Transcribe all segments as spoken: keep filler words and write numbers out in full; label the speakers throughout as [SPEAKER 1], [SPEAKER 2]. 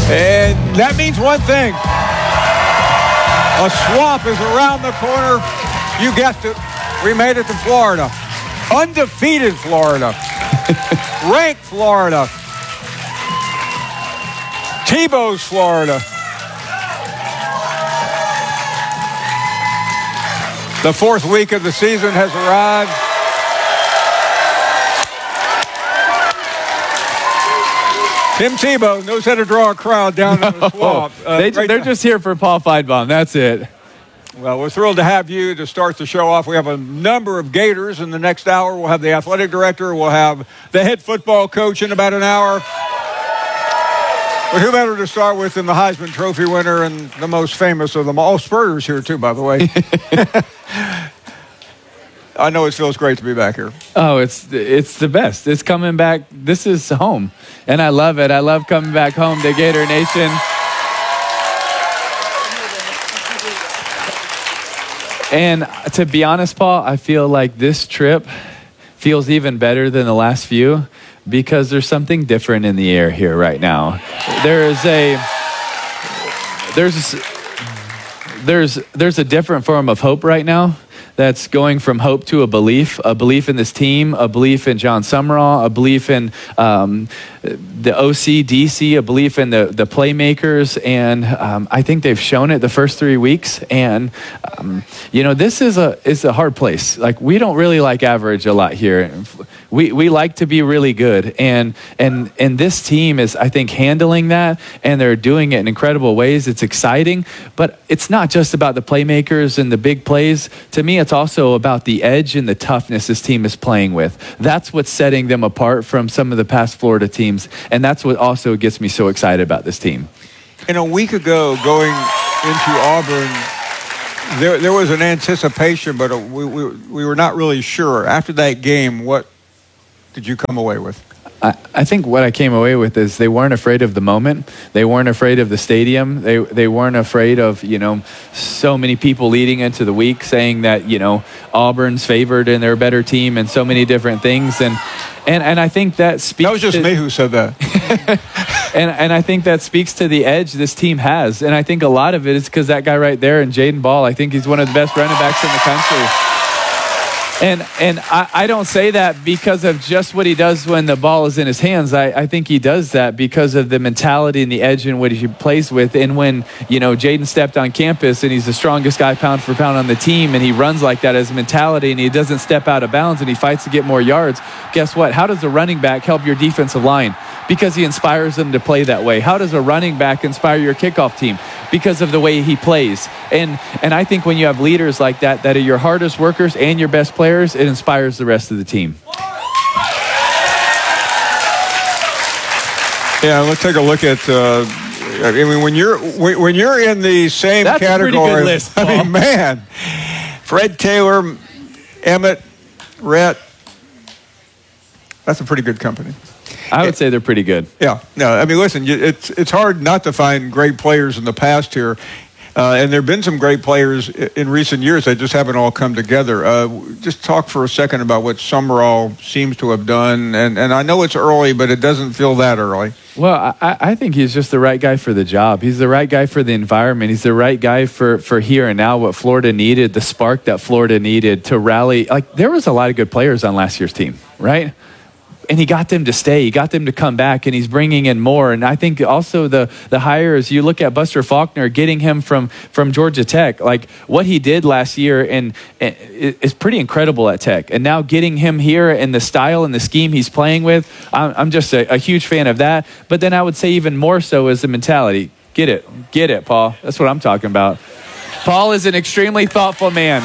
[SPEAKER 1] And that means one thing. A swamp is around the corner. You guessed it. We made it to Florida. Undefeated Florida. Ranked Florida. Tebow's Florida. The fourth week of the season has arrived. Tim Tebow knows how to draw a crowd down no. in the swamp.
[SPEAKER 2] Uh, they, right they're now. just here for Paul Finebaum. That's it.
[SPEAKER 1] Well, we're thrilled to have you to start the show off. We have a number of Gators in the next hour. We'll have the athletic director. We'll have the head football coach in about an hour. But who better to start with than the Heisman Trophy winner and the most famous of them all? Spurrier's here, too, by the way. I know it feels great to be back here.
[SPEAKER 2] Oh, it's it's the best. It's coming back. This is home, and I love it. I love coming back home to Gator Nation. And to be honest, Paul, I feel like this trip feels even better than the last few because there's something different in the air here right now. There is a there's there's there's a different form of hope right now. That's going from hope to a belief, a belief in this team, a belief in John Summerall, a belief in um, the O C, D C, a belief in the, the playmakers. And um, I think they've shown it the first three weeks. And, um, you know, this is a is a hard place. Like, we don't really like average a lot here. We we like to be really good. And, and, and this team is, I think, handling that. And they're doing it in incredible ways. It's exciting. But it's not just about the playmakers and the big plays. To me, it's also about the edge and the toughness this team is playing with. That's what's setting them apart from some of the past Florida teams. And that's what also gets me so excited about this team.
[SPEAKER 1] And a week ago, going into Auburn, there there was an anticipation, but we, we, we were not really sure. After that game, what did you come away with?
[SPEAKER 2] I, I think what I came away with is they weren't afraid of the moment. They weren't afraid of the stadium. They they weren't afraid of, you know, so many people leading into the week saying that, you know, Auburn's favored and they're a better team and so many different things. And and, and I think that speaks
[SPEAKER 1] That was just
[SPEAKER 2] to,
[SPEAKER 1] me who said that.
[SPEAKER 2] and and I think that speaks to the edge this team has. And I think a lot of it is because that guy right there, and Jaden Ball, I think he's one of the best running backs in the country. And and I, I don't say that because of just what he does when the ball is in his hands. I, I think he does that because of the mentality and the edge in what he plays with. And when, you know, Jaden stepped on campus and he's the strongest guy pound for pound on the team and he runs like that as a mentality and he doesn't step out of bounds and he fights to get more yards, guess what? How does a running back help your defensive line? Because he inspires them to play that way. How does a running back inspire your kickoff team? Because of the way he plays. And and I think when you have leaders like that, that are your hardest workers and your best players, it inspires the rest of the team.
[SPEAKER 1] Yeah, let's take a look at. Uh, I mean, when you're when you're in the same
[SPEAKER 2] That's
[SPEAKER 1] category,
[SPEAKER 2] a pretty good list, Paul.
[SPEAKER 1] I mean, man, Fred Taylor, Emmett, Rhett. That's a pretty good company.
[SPEAKER 2] I would say they're pretty good.
[SPEAKER 1] Yeah. No, I mean, listen, you, it's it's hard not to find great players in the past here. Uh, and there have been some great players in recent years that just haven't all come together. Uh, just talk for a second about what Summerall seems to have done. And, and I know it's early, but it doesn't feel that early.
[SPEAKER 2] Well, I, I think he's just the right guy for the job. He's the right guy for the environment. He's the right guy for, for here and now, what Florida needed, the spark that Florida needed to rally. Like, there was a lot of good players on last year's team, right? And he got them to stay. He got them to come back, and he's bringing in more. And I think also the the hires, you look at Buster Faulkner, getting him from, from Georgia Tech, like what he did last year and, and is pretty incredible at Tech. And now getting him here and the style and the scheme he's playing with, I'm, I'm just a, a huge fan of that. But then I would say even more so is the mentality. Get it. Get it, Paul. That's what I'm talking about. Paul is an extremely thoughtful man.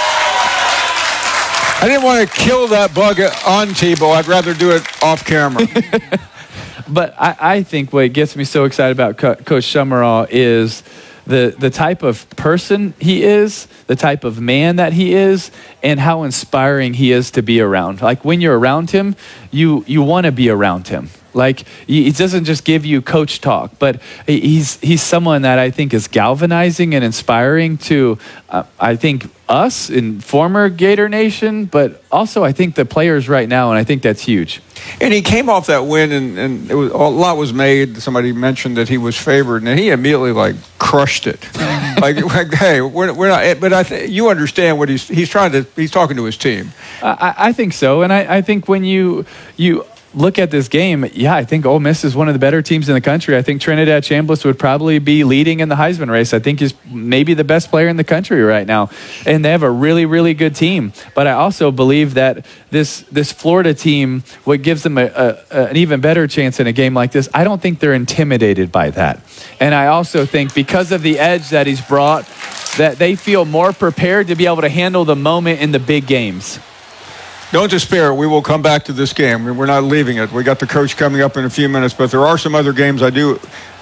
[SPEAKER 1] I didn't want to kill that bug on Tebow. I'd rather do it off camera.
[SPEAKER 2] But I, I think what gets me so excited about Co- Coach Summerall is the the type of person he is, the type of man that he is, and how inspiring he is to be around. Like when you're around him, you you want to be around him. Like, he, he doesn't just give you coach talk, but he's he's someone that I think is galvanizing and inspiring to, uh, I think, us in former Gator Nation, but also I think the players right now, and I think that's huge.
[SPEAKER 1] And he came off that win, and, and it was, a lot was made. Somebody mentioned that he was favored, and he immediately like crushed it. like, like, hey, we're, we're not. But I th- you understand what he's he's trying to. He's talking to his team.
[SPEAKER 2] I, I think so, and I, I think when you you. look at this game, yeah, I think Ole Miss is one of the better teams in the country. I think Trinidad Chambliss would probably be leading in the Heisman race. I think he's maybe the best player in the country right now. And they have a really, really good team. But I also believe that this this Florida team, what gives them a, a, an even better chance in a game like this, I don't think they're intimidated by that. And I also think because of the edge that he's brought, that they feel more prepared to be able to handle the moment in the big games.
[SPEAKER 1] Don't despair. We will come back to this game. We're not leaving it. We got the coach coming up in a few minutes, but there are some other games I do.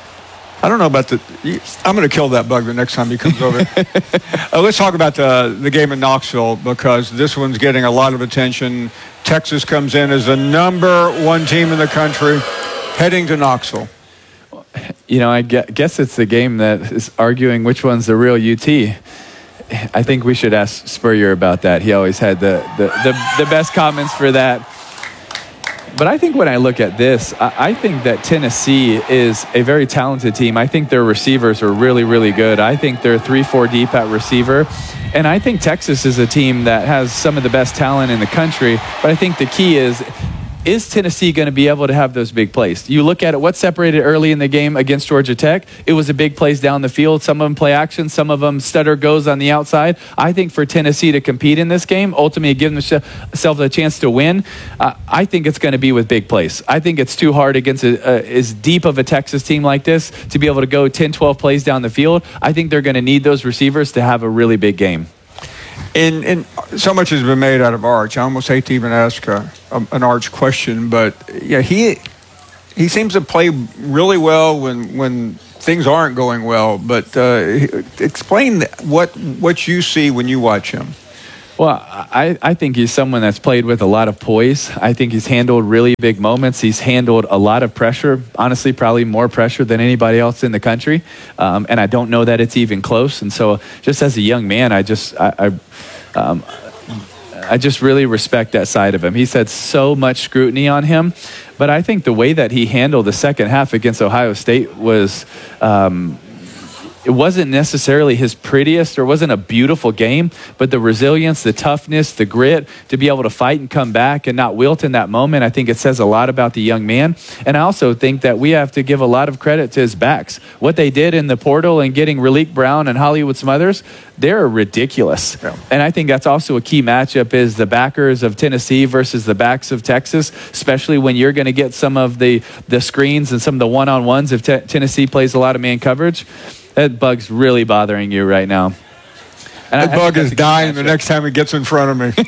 [SPEAKER 1] I don't know about the. I'm going to kill that bug the next time he comes over. uh, let's talk about the the game in Knoxville, because this one's getting a lot of attention. Texas comes in as the number one team in the country, heading to Knoxville.
[SPEAKER 2] You know, I guess it's the game that is arguing which one's the real U T. I think we should ask Spurrier about that. He always had the, the, the, the best comments for that. But I think when I look at this, I, I think that Tennessee is a very talented team. I think their receivers are really, really good. I think they're three, four deep at receiver. And I think Texas is a team that has some of the best talent in the country. But I think the key is, is Tennessee going to be able to have those big plays? You look at it, what separated early in the game against Georgia Tech, it was a big plays down the field. Some of them play action, some of them stutter goes on the outside. I think for Tennessee to compete in this game, ultimately give themselves a chance to win, uh, I think it's going to be with big plays. I think it's too hard against a, a, as deep of a Texas team like this to be able to go ten, twelve plays down the field. I think they're going to need those receivers to have a really big game.
[SPEAKER 1] And, and so much has been made out of Arch. I almost hate to even ask a, a, an Arch question, but yeah, he he seems to play really well when when things aren't going well. But uh, explain what what you see when you watch him.
[SPEAKER 2] Well, I, I think he's someone that's played with a lot of poise. I think he's handled really big moments. He's handled a lot of pressure, honestly, probably more pressure than anybody else in the country. Um, and I don't know that it's even close. And so just as a young man, I just I, I, um, I just really respect that side of him. He's had so much scrutiny on him. But I think the way that he handled the second half against Ohio State was um, – it wasn't necessarily his prettiest or wasn't a beautiful game, but the resilience, the toughness, the grit to be able to fight and come back and not wilt in that moment, I think it says a lot about the young man. And I also think that we have to give a lot of credit to his backs. What they did in the portal and getting Raleek Brown and Hollywood Smothers, they're ridiculous. Yeah. And I think that's also a key matchup is the backers of Tennessee versus the backs of Texas, especially when you're going to get some of the, the screens and some of the one-on-ones if te- Tennessee plays a lot of man coverage. That bug's really bothering you right now.
[SPEAKER 1] And that I, bug I is dying the next time it gets in front of me.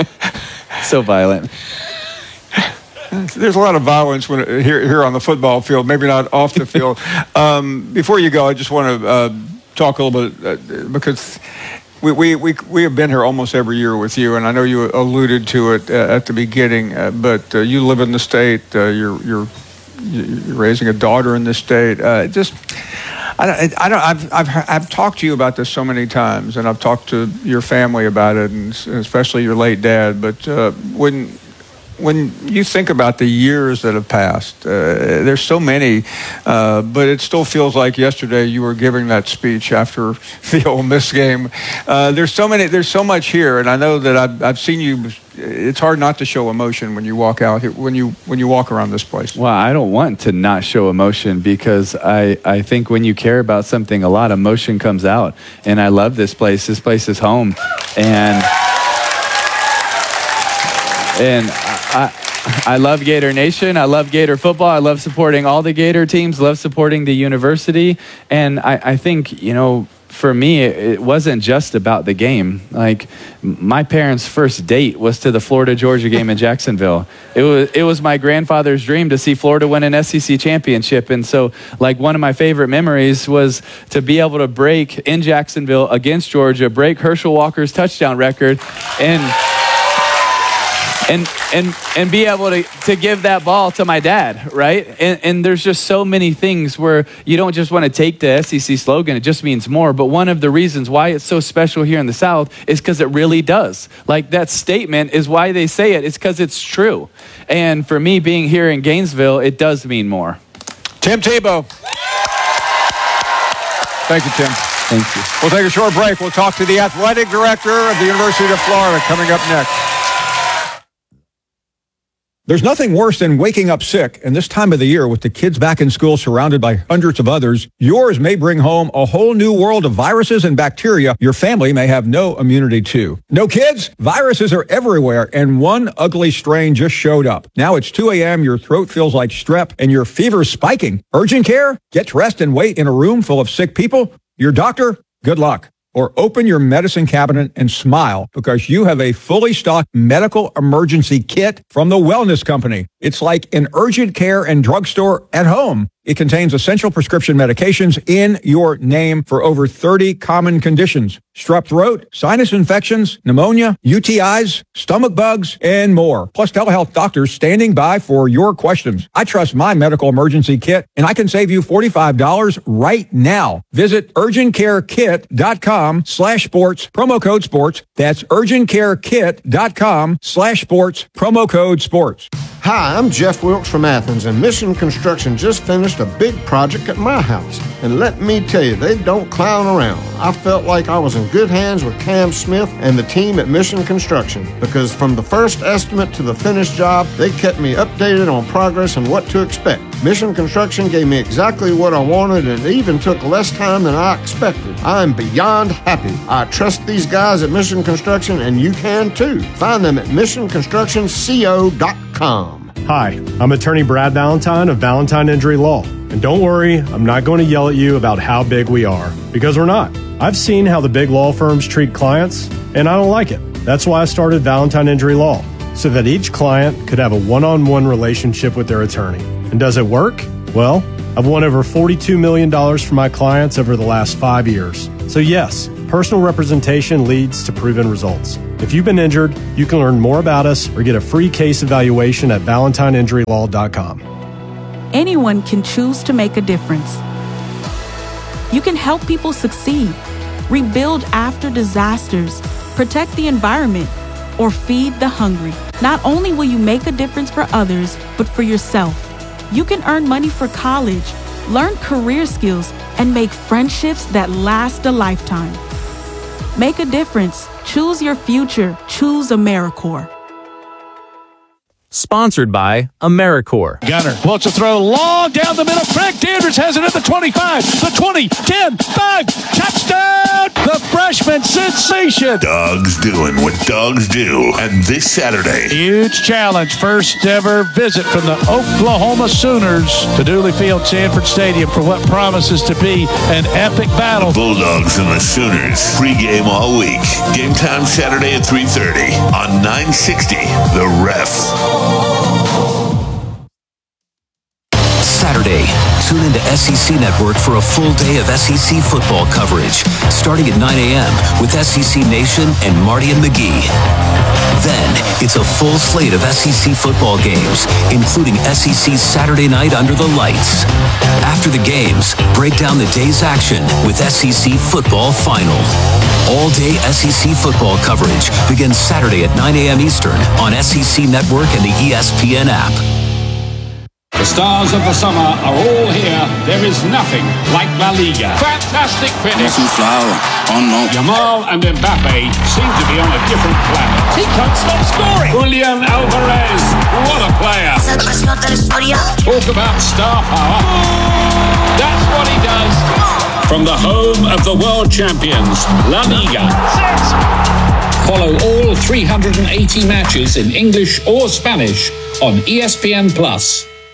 [SPEAKER 2] So violent.
[SPEAKER 1] There's a lot of violence when here here on the football field, maybe not off the field. Um, before you go, I just want to uh, talk a little bit uh, because we, we, we, we have been here almost every year with you, and I know you alluded to it uh, at the beginning, uh, but uh, you live in the state, uh, you're, you're, you're raising a daughter in the state. Uh, just... I don't, I don't, I've, I've, I've talked to you about this so many times, and I've talked to your family about it, and especially your late dad. But uh, when, when you think about the years that have passed, uh, there's so many, uh, but it still feels like yesterday you were giving that speech after the Ole Miss game. Uh, there's so many, there's so much here, and I know that I've, I've seen you. It's hard not to show emotion when you walk out here, when you when you walk around this place.
[SPEAKER 2] Well, I don't want to not show emotion because I, I think when you care about something, a lot of emotion comes out. And I love this place. This place is home. And and I I love Gator Nation. I love Gator football. I love supporting all the Gator teams, love supporting the university. And I, I think, you know, for me, it wasn't just about the game. Like, my parents' first date was to the Florida-Georgia game in Jacksonville. It was it was my grandfather's dream to see Florida win an S E C championship. And so, like, one of my favorite memories was to be able to break in Jacksonville against Georgia, break Herschel Walker's touchdown record. And and and and be able to, to give that ball to my dad, right? And, and there's just so many things where you don't just want to take the S E C slogan, it just means more. But one of the reasons why it's so special here in the South is because it really does. Like, that statement is why they say it. It's because it's true. And for me, being here in Gainesville, it does mean more.
[SPEAKER 1] Tim Tebow. Thank you, Tim.
[SPEAKER 2] Thank you.
[SPEAKER 1] We'll take a short break. We'll talk to the athletic director of the University of Florida coming up next. There's nothing worse than waking up sick, and this time of the year with the kids back in school surrounded by hundreds of others, yours may bring home a whole new world of viruses and bacteria your family may have no immunity to. No kids? Viruses are everywhere, and one ugly strain just showed up. Now it's two a.m., your throat feels like strep, and your fever's spiking. Urgent care? Get dressed and wait in a room full of sick people? Your doctor? Good luck. Or open your medicine cabinet and smile because you have a fully stocked medical emergency kit from the Wellness Company. It's like an urgent care and drugstore at home. It contains essential prescription medications in your name for over thirty common conditions. Strep throat, sinus infections, pneumonia, U T Is, stomach bugs, and more. Plus telehealth doctors standing by for your questions. I trust my medical emergency kit, and I can save you forty-five dollars right now. Visit urgentcarekit.com slash sports, promo code sports. That's urgentcarekit.com slash sports, promo code sports.
[SPEAKER 3] Hi, I'm Jeff Wilkes from Athens, and Mission Construction just finished a big project at my house. And let me tell you, they don't clown around. I felt like I was in good hands with Cam Smith and the team at Mission Construction, because from the first estimate to the finished job, they kept me updated on progress and what to expect. Mission Construction gave me exactly what I wanted, and it even took less time than I expected. I'm beyond happy. I trust these guys at Mission Construction, and you can too. Find them at mission construction co dot com.
[SPEAKER 4] Hi, I'm attorney Brad Valentine of Valentine Injury Law. And don't worry, I'm not going to yell at you about how big we are, because we're not. I've seen how the big law firms treat clients, and I don't like it. That's why I started Valentine Injury Law, so that each client could have a one-on-one relationship with their attorney. And does it work? Well, I've won over forty-two million dollars for my clients over the last five years. So yes, personal representation leads to proven results. If you've been injured, you can learn more about us or get a free case evaluation at valentine injury law dot com.
[SPEAKER 5] Anyone can choose to make a difference. You can help people succeed, rebuild after disasters, protect the environment, or feed the hungry. Not only will you make a difference for others, but for yourself. You can earn money for college, learn career skills, and make friendships that last a lifetime. Make a difference. Choose your future. Choose AmeriCorps.
[SPEAKER 6] Sponsored by AmeriCorps.
[SPEAKER 7] Gunner wants to throw long down the middle. Frank Danders has it at the twenty-five, the twenty, ten, five, touchdown! The freshman sensation.
[SPEAKER 8] Dogs doing what dogs do. And this Saturday,
[SPEAKER 7] huge challenge. First ever visit from the Oklahoma Sooners to Dooley Field, Sanford Stadium for what promises to be an epic battle.
[SPEAKER 8] Bulldogs and the Sooners. Pre-game all week. Game time Saturday at three thirty on nine sixty. The Ref.
[SPEAKER 9] Saturday, tune into S E C Network for a full day of S E C football coverage, starting at nine a.m. with S E C Nation and Marty and McGee. Then, it's a full slate of S E C football games, including S E C Saturday Night Under the Lights. After the games, break down the day's action with S E C Football Final. All-day S E C football coverage begins Saturday at nine a.m. Eastern on S E C Network and the E S P N app.
[SPEAKER 10] The stars of the summer are all here. There is nothing like La Liga. Fantastic finish.
[SPEAKER 11] Oh no.
[SPEAKER 10] Yamal and Mbappe seem to be on a different planet. He can't stop scoring. Julian Alvarez, what a player. Talk about star power. That's what he does. From the home of the world champions, La Liga. Follow all three hundred eighty matches in English or Spanish on E S P N Plus.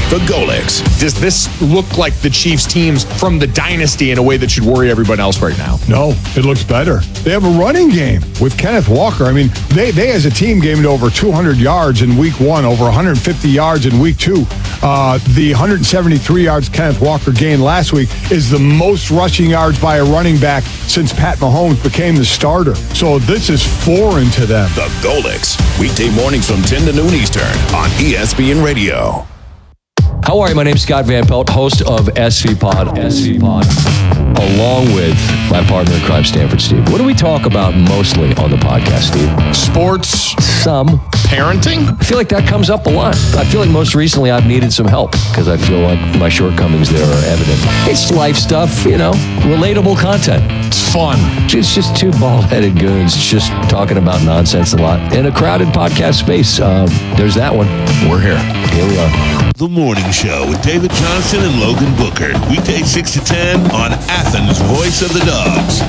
[SPEAKER 11] the Golics.
[SPEAKER 12] Does this look like the Chiefs teams from the dynasty in a way that should worry everyone else right now?
[SPEAKER 13] No, it looks better. They have a running game with Kenneth Walker. I mean, they, they as a team gained over two hundred yards in week one, over one hundred fifty yards in week two. Uh, the one hundred seventy-three yards Kenneth Walker gained last week is the most rushing yards by a running back since Pat Mahomes became the starter. So this is foreign to them.
[SPEAKER 11] The Golics, weekday mornings from ten to noon Eastern on E S P N Radio.
[SPEAKER 14] How are you? My name's Scott Van Pelt, host of S V Pod, S V Pod, along with my partner in crime, Stanford Steve. What do we talk about mostly on the podcast, Steve?
[SPEAKER 12] Sports.
[SPEAKER 14] Some.
[SPEAKER 12] Parenting?
[SPEAKER 14] I feel like that comes up a lot. I feel like most recently I've needed some help because I feel like my shortcomings there are evident. It's life stuff, you know, relatable content.
[SPEAKER 12] It's fun.
[SPEAKER 14] It's just two bald-headed goons just talking about nonsense a lot in a crowded podcast space. Um, there's that one.
[SPEAKER 12] We're here.
[SPEAKER 14] Here we are.
[SPEAKER 8] The Morning Show with David Johnson and Logan Booker. Weekday six to ten on Athens' Voice of the Dogs.